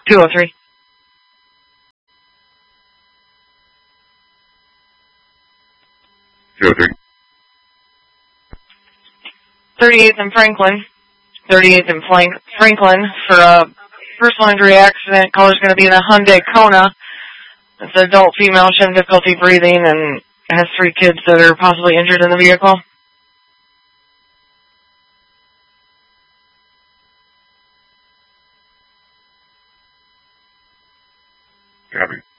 203. 203. 38th and Franklin. 38th and Franklin for a personal injury accident. Caller's going to be in a Hyundai Kona. It's an adult female. She has difficulty breathing and has 3 kids that are possibly injured in the vehicle. Copy.